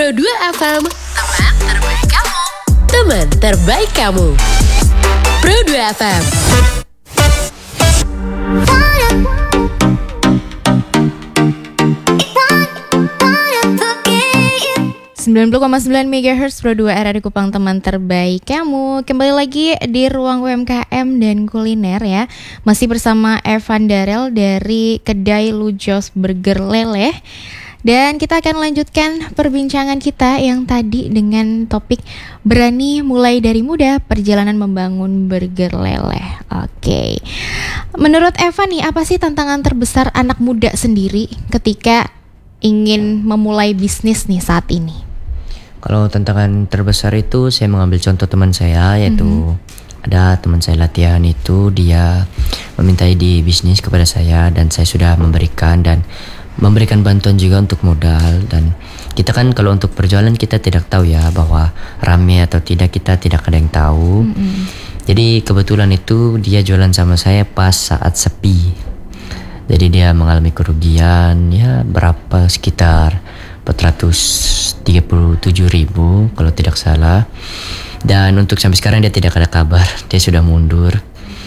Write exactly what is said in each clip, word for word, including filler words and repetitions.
Pro dua F M, teman terbaik kamu. Teman terbaik kamu. Pro dua F M. sembilan puluh koma sembilan megahertz Pro dua R R I Kupang, teman terbaik kamu. Kembali lagi di ruang U M K M dan kuliner ya. Masih bersama Evan Darel dari kedai Lujos Burger Leleh. Dan kita akan lanjutkan perbincangan kita yang tadi dengan topik berani mulai dari muda, perjalanan membangun burger leleh. Oke. Menurut Evan nih, apa sih tantangan terbesar anak muda sendiri ketika ingin memulai bisnis nih saat ini? Kalau tantangan terbesar itu saya mengambil contoh teman saya, yaitu mm-hmm. ada teman saya latihan itu, dia memintai di bisnis kepada saya dan saya sudah memberikan dan memberikan bantuan juga untuk modal. Dan kita kan kalau untuk perjualan kita tidak tahu ya bahwa rame atau tidak, kita tidak ada yang tahu. Mm-hmm. Jadi kebetulan itu dia jualan sama saya pas saat sepi. Jadi dia mengalami kerugian ya berapa, sekitar empat ratus tiga puluh tujuh ribu kalau tidak salah. Dan untuk sampai sekarang dia tidak ada kabar, dia sudah mundur.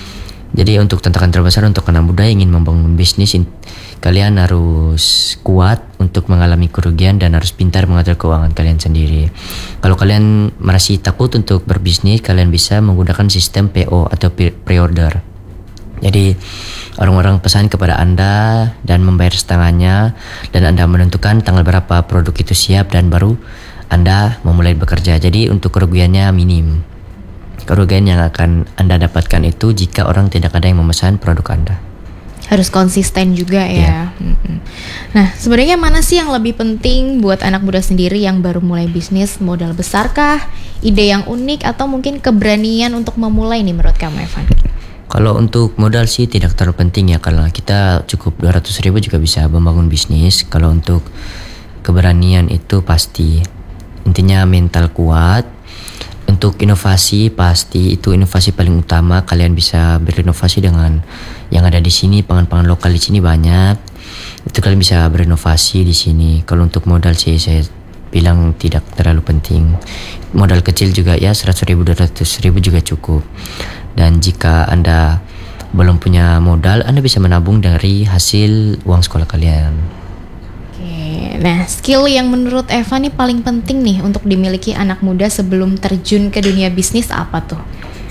Jadi untuk tantangan terbesar untuk anak muda yang ingin membangun bisnis, kalian harus kuat untuk mengalami kerugian dan harus pintar mengatur keuangan kalian sendiri. Kalau kalian masih takut untuk berbisnis, kalian bisa menggunakan sistem P O atau pre-order. Jadi orang-orang pesan kepada Anda dan membayar setengahnya, dan Anda menentukan tanggal berapa produk itu siap dan baru Anda memulai bekerja. Jadi untuk kerugiannya minim. Kerugian yang akan Anda dapatkan itu jika orang tidak ada yang memesan produk Anda. Harus konsisten juga ya. Yeah. Nah, sebenarnya mana sih yang lebih penting buat anak muda sendiri yang baru mulai bisnis? Modal besarkah, ide yang unik, atau mungkin keberanian untuk memulai nih menurut kamu, Evan? Kalau untuk modal sih tidak terlalu penting ya, karena kita cukup dua ratus ribu juga bisa membangun bisnis. Kalau untuk keberanian itu pasti, intinya mental kuat. Untuk inovasi pasti itu inovasi paling utama. Kalian bisa berinovasi dengan yang ada di sini, pangan-pangan lokal di sini banyak. Itu kalian bisa berinovasi di sini. Kalau untuk modal sih saya bilang tidak terlalu penting. Modal kecil juga ya, seratus ribu, dua ratus ribu juga cukup. Dan jika Anda belum punya modal, Anda bisa menabung dari hasil uang sekolah kalian. Oke, nah skill yang menurut Eva nih paling penting nih untuk dimiliki anak muda sebelum terjun ke dunia bisnis apa tuh?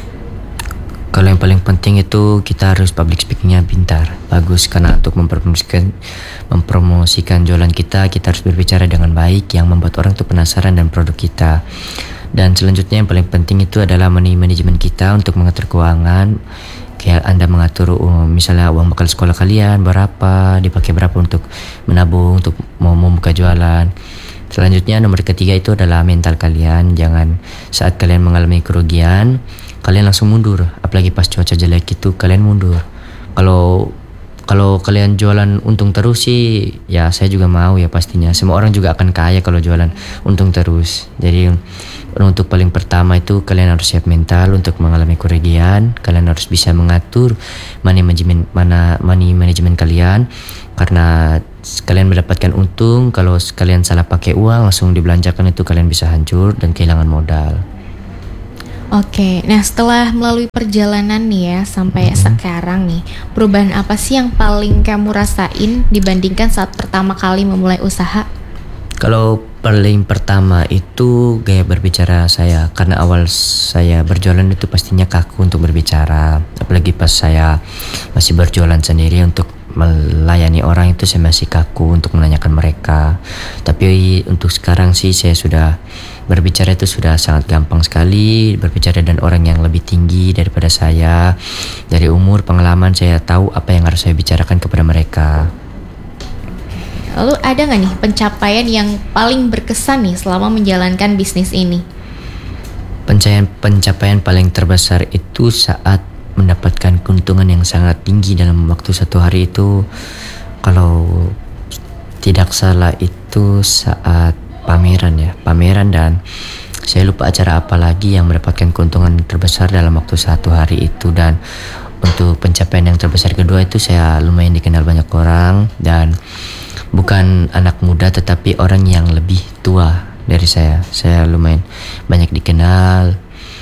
Kalau yang paling penting itu kita harus public speakingnya pintar, bagus, karena untuk mempromosikan mempromosikan jualan kita, kita harus berbicara dengan baik yang membuat orang tuh penasaran dan produk kita. Dan selanjutnya yang paling penting itu adalah money management kita untuk mengatur keuangan. Kayak Anda mengatur um, misalnya uang bekal sekolah kalian berapa, dipakai berapa untuk menabung, untuk mau membuka jualan. Selanjutnya nomor ketiga itu adalah mental kalian. Jangan saat kalian mengalami kerugian, kalian langsung mundur. Apalagi pas cuaca jelek itu kalian mundur. Kalau Kalau kalian jualan untung terus sih, ya saya juga mau ya pastinya. Semua orang juga akan kaya kalau jualan untung terus. Jadi untuk paling pertama itu kalian harus siap mental untuk mengalami kerugian. Kalian harus bisa mengatur money management, mana money management kalian. Karena kalian mendapatkan untung, kalau kalian salah pakai uang langsung dibelanjakan, itu kalian bisa hancur dan kehilangan modal. Oke, nah setelah melalui perjalanan nih ya sampai hmm. sekarang nih, perubahan apa sih yang paling kamu rasain dibandingkan saat pertama kali memulai usaha? Kalau paling pertama itu gaya berbicara saya, karena awal saya berjualan itu pastinya kaku untuk berbicara. Apalagi pas saya masih berjualan sendiri, untuk melayani orang itu saya masih kaku untuk menanyakan mereka. Tapi untuk sekarang sih saya sudah berbicara itu sudah sangat gampang sekali. Berbicara dengan orang yang lebih tinggi daripada saya. Dari umur, pengalaman, saya tahu apa yang harus saya bicarakan kepada mereka. Lalu ada gak nih pencapaian yang paling berkesan nih selama menjalankan bisnis ini? Pencapaian, pencapaian paling terbesar itu saat mendapatkan keuntungan yang sangat tinggi dalam waktu satu hari itu. Kalau tidak salah itu saat pameran ya, pameran dan saya lupa acara apa lagi yang mendapatkan keuntungan terbesar dalam waktu satu hari itu. Dan untuk pencapaian yang terbesar kedua itu saya lumayan dikenal banyak orang, dan bukan anak muda tetapi orang yang lebih tua dari saya. Saya lumayan banyak dikenal,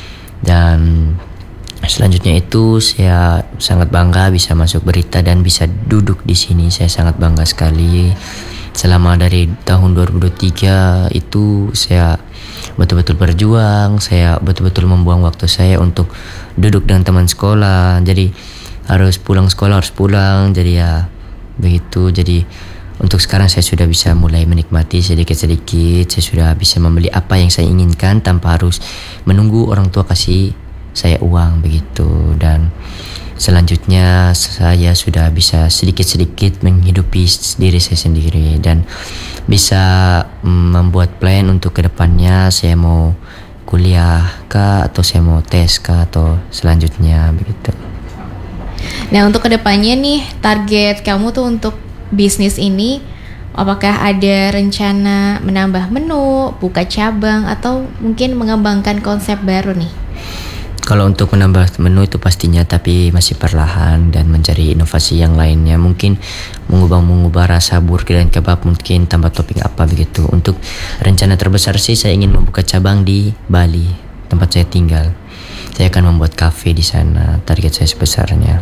dan selanjutnya itu saya sangat bangga bisa masuk berita dan bisa duduk di sini. Saya sangat bangga sekali. Selama dari tahun dua ribu dua puluh tiga itu saya betul-betul berjuang. Saya betul-betul membuang waktu saya untuk duduk dengan teman sekolah. Jadi harus pulang sekolah harus pulang. Jadi ya begitu. Jadi untuk sekarang saya sudah bisa mulai menikmati sedikit-sedikit. Saya sudah bisa membeli apa yang saya inginkan tanpa harus menunggu orang tua kasih saya uang begitu. Dan selanjutnya saya sudah bisa sedikit-sedikit menghidupi diri saya sendiri dan bisa membuat plan untuk kedepannya. Saya mau kuliah kah, atau saya mau tes kah, atau selanjutnya begitu. Nah, untuk kedepannya nih, target kamu tuh untuk bisnis ini, apakah ada rencana menambah menu, buka cabang, atau mungkin mengembangkan konsep baru nih? Kalau untuk menambah menu itu pastinya, tapi masih perlahan dan mencari inovasi yang lainnya. Mungkin mengubah-mengubah rasa burger dan kebab, mungkin tambah topping apa begitu. Untuk rencana terbesar sih saya ingin membuka cabang di Bali, tempat saya tinggal. Saya akan membuat cafe di sana, target saya sebesarnya.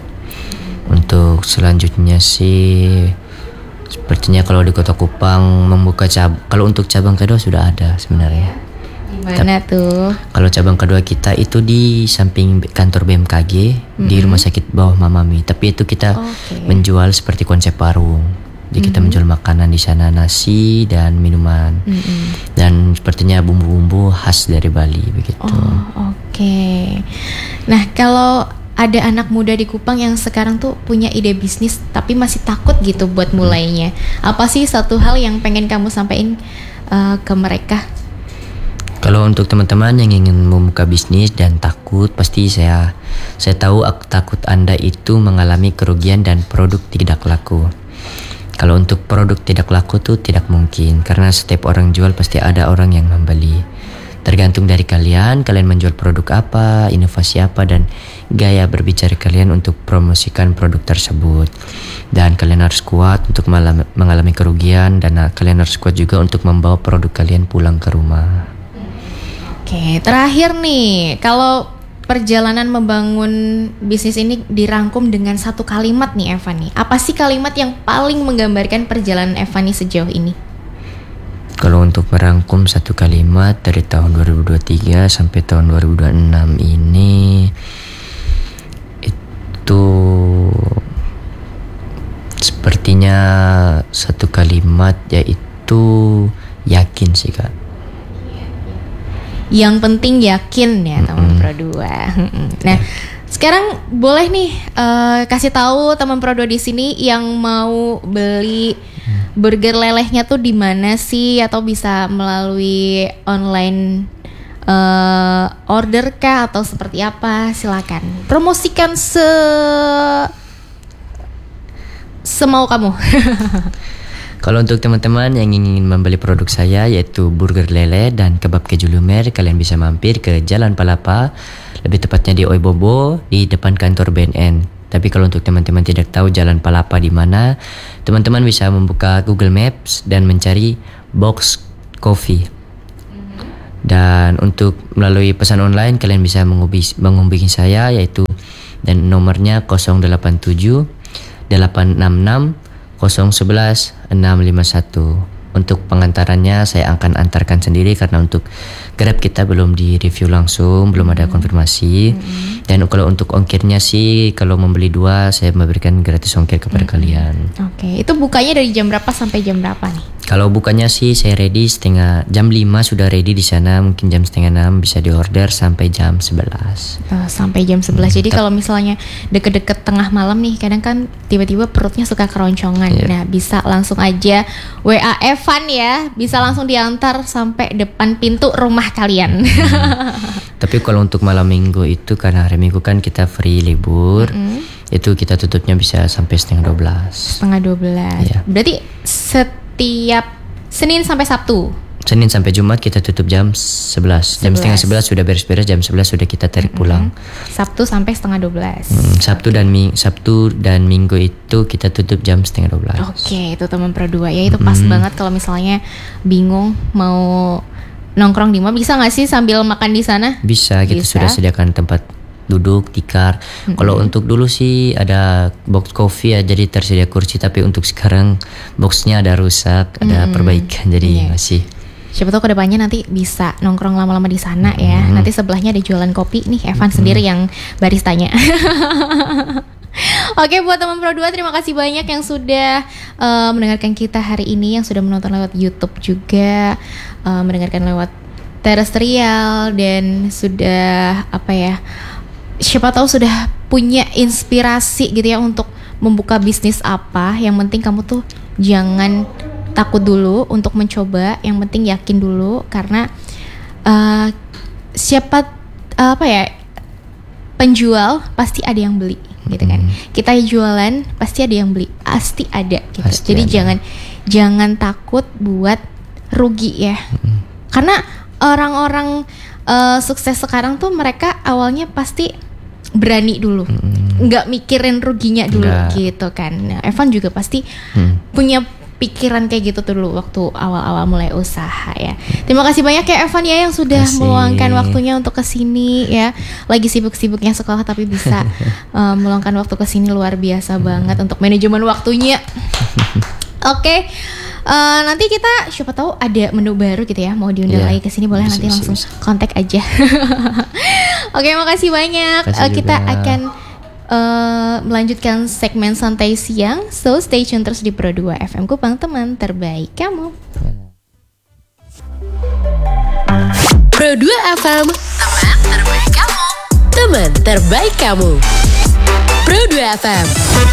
Untuk selanjutnya sih sepertinya kalau di Kota Kupang membuka cabang. Kalau untuk cabang kedua sudah ada sebenarnya. Mana tuh? Kalau cabang kedua kita itu di samping kantor B M K G, mm-hmm. di rumah sakit bawah Mamami. Tapi itu kita okay. menjual seperti konsep warung. Jadi mm-hmm. kita menjual makanan di sana, nasi dan minuman. Mm-hmm. Dan sepertinya bumbu-bumbu khas dari Bali begitu. Oh, oke. Okay. Nah, kalau ada anak muda di Kupang yang sekarang tuh punya ide bisnis tapi masih takut gitu buat mulainya. Apa sih satu hal yang pengen kamu sampaikan uh, ke mereka? Kalau untuk teman-teman yang ingin membuka bisnis dan takut, pasti saya saya tahu takut Anda itu mengalami kerugian dan produk tidak laku. Kalau untuk produk tidak laku tuh tidak mungkin, karena setiap orang jual pasti ada orang yang membeli. Tergantung dari kalian, kalian menjual produk apa, inovasi apa, dan gaya berbicara kalian untuk promosikan produk tersebut. Dan kalian harus kuat untuk mengalami, mengalami kerugian, dan kalian harus kuat juga untuk membawa produk kalian pulang ke rumah. Oke, terakhir nih, kalau perjalanan membangun bisnis ini dirangkum dengan satu kalimat nih Evan nih, apa sih kalimat yang paling menggambarkan perjalanan Evan nih sejauh ini? Kalau untuk merangkum satu kalimat dari tahun dua ribu dua puluh tiga sampai tahun dua ribu dua puluh enam ini, itu sepertinya satu kalimat, yaitu yakin sih Kak. Yang penting yakin ya teman Pro dua. Nah, sekarang boleh nih uh, kasih tahu teman Pro dua di sini yang mau beli burger lelehnya tuh di mana sih, atau bisa melalui online uh, order kah atau seperti apa? Silakan promosikan se semau kamu. Kalau untuk teman-teman yang ingin membeli produk saya, yaitu burger lele dan kebab keju lumer, kalian bisa mampir ke Jalan Palapa, lebih tepatnya di Oibobo, di depan kantor B N N. Tapi kalau untuk teman-teman tidak tahu Jalan Palapa di mana, teman-teman bisa membuka Google Maps dan mencari Box Coffee. Dan untuk melalui pesan online, kalian bisa menghubungi saya, yaitu dan nomornya nol delapan tujuh delapan enam enam nol satu satu enam lima satu. Untuk pengantarannya saya akan antarkan sendiri, karena untuk Grab kita belum di review langsung, belum ada konfirmasi. Mm-hmm. Dan kalau untuk ongkirnya sih, kalau membeli dua saya memberikan gratis ongkir kepada mm-hmm. kalian. Oke, okay. Itu bukanya dari jam berapa sampai jam berapa nih? Kalau bukanya sih saya ready setengah jam lima sudah ready di sana, mungkin jam setengah enam bisa diorder sampai jam sebelas. Oh, sampai jam sebelas. Hmm, Jadi kalau misalnya deket-deket tengah malam nih, kadang kan tiba-tiba perutnya suka keroncongan. Yeah. Nah, bisa langsung aja W A Evan ya, bisa langsung diantar sampai depan pintu rumah kalian. Hmm. Tapi kalau untuk malam minggu itu, karena hari minggu kan kita free libur, mm-hmm. itu kita tutupnya bisa sampai setengah dua belas. Setengah dua belas. Yeah. Berarti set tiap Senin sampai Sabtu. Senin sampai Jumat kita tutup jam sebelas. Jam setengah sebelas sudah beres-beres, jam sebelas sudah kita tarik mm-hmm. pulang. Sabtu sampai setengah dua belas. Hmm, Sabtu dan Ming Sabtu dan Minggu itu kita tutup jam setengah dua belas. Oke, itu teman Pro dua ya, itu pas mm-hmm. banget kalau misalnya bingung mau nongkrong di mall, bisa nggak sih sambil makan di sana? Bisa, kita Bisa. sudah sediakan tempat duduk, tikar. Mm-hmm. Kalau untuk dulu sih ada box coffee ya, jadi tersedia kursi. Tapi untuk sekarang boxnya ada rusak, ada mm-hmm. perbaikan, jadi yeah. masih. Siapa tahu kedepannya nanti bisa nongkrong lama-lama di sana mm-hmm. ya. Nanti sebelahnya ada jualan kopi nih, Evan mm-hmm. sendiri yang baristanya. Oke, buat teman Pro dua, terima kasih banyak yang sudah uh, mendengarkan kita hari ini, yang sudah menonton lewat YouTube juga, uh, mendengarkan lewat terestrial, dan sudah apa ya, siapa tahu sudah punya inspirasi gitu ya untuk membuka bisnis apa. Yang penting kamu tuh jangan takut dulu untuk mencoba, yang penting yakin dulu, karena uh, siapa uh, apa ya, penjual pasti ada yang beli gitu kan. Hmm. Kita jualan pasti ada yang beli, pasti ada gitu. Pasti Jadi ada. jangan jangan takut buat rugi ya. Hmm. Karena orang-orang uh, sukses sekarang tuh mereka awalnya pasti berani dulu, hmm. nggak mikirin ruginya dulu. Nggak. Gitu kan. Nah, Evan juga pasti hmm. punya pikiran kayak gitu tuh dulu waktu awal-awal mulai usaha ya. Terima kasih banyak ya Evan ya, yang sudah kasih. meluangkan waktunya untuk kesini ya. Lagi sibuk-sibuknya sekolah tapi bisa uh, meluangkan waktu kesini, luar biasa banget untuk manajemen waktunya. Oke, okay. uh, nanti kita siapa tahu ada menu baru gitu ya, mau diundang yeah. lagi kesini boleh, bisa, nanti bisa, langsung bisa. kontak aja. Oke, okay, makasih banyak. Makasih uh, kita akan Uh, melanjutkan segmen santai siang. So stay tune terus di Pro dua F M Kupang, teman terbaik kamu. Pro dua F M, teman terbaik kamu. Teman terbaik kamu. Pro dua F M.